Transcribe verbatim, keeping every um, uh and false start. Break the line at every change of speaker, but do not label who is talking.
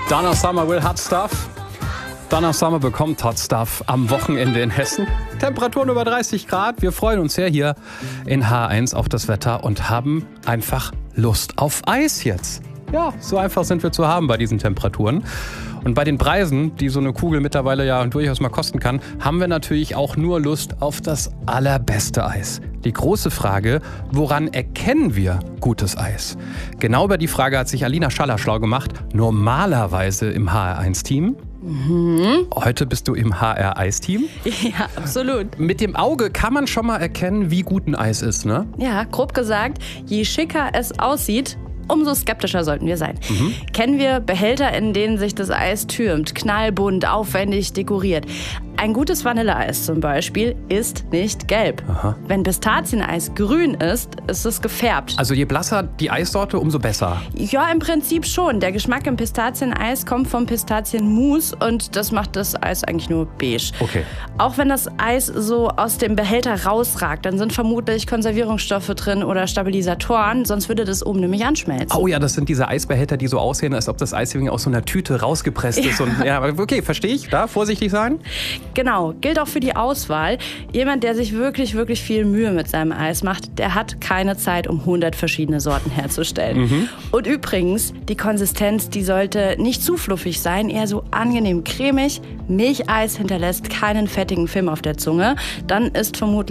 Donna Summer will Hot Stuff. Donna Summer bekommt Hot Stuff am Wochenende in Hessen. Temperaturen über dreißig Grad. Wir freuen uns sehr hier in H eins auf das Wetter und haben einfach Lust auf Eis jetzt. Ja, so einfach sind wir zu haben bei diesen Temperaturen. Und bei den Preisen, die so eine Kugel mittlerweile ja durchaus mal kosten kann, haben wir natürlich auch nur Lust auf das allerbeste Eis. Die große Frage, woran erkennen wir gutes Eis? Genau über die Frage hat sich Alina Schaller schlau gemacht, normalerweise im H R eins Team. Mhm. Heute bist du im H R Eis-Team.
Ja, absolut.
Mit dem Auge kann man schon mal erkennen, wie gut ein Eis ist, ne?
Ja, grob gesagt, je schicker es aussieht, umso skeptischer sollten wir sein. Mhm. Kennen wir Behälter, in denen sich das Eis türmt, knallbunt, aufwendig dekoriert. Ein gutes Vanilleeis zum Beispiel ist nicht gelb.
Aha.
Wenn Pistazieneis grün ist, ist es gefärbt.
Also je blasser die Eissorte, umso besser.
Ja, im Prinzip schon. Der Geschmack im Pistazieneis kommt vom Pistazienmus und das macht das Eis eigentlich nur beige.
Okay.
Auch wenn das Eis so aus dem Behälter rausragt, dann sind vermutlich Konservierungsstoffe drin oder Stabilisatoren, sonst würde das oben nämlich anschmelzen.
Oh ja, das sind diese Eisbehälter, die so aussehen, als ob das Eis irgendwie aus so einer Tüte rausgepresst ist.
Ja.
Und, ja, okay, verstehe ich. Da vorsichtig sein.
Genau, gilt auch für die Auswahl. Jemand, der sich wirklich, wirklich viel Mühe mit seinem Eis macht, der hat keine Zeit, um hundert verschiedene Sorten herzustellen. Mhm. Und übrigens, die Konsistenz, die sollte nicht zu fluffig sein, eher so angenehm cremig. Milcheis hinterlässt keinen fettigen Film auf der Zunge. Dann ist vermutlich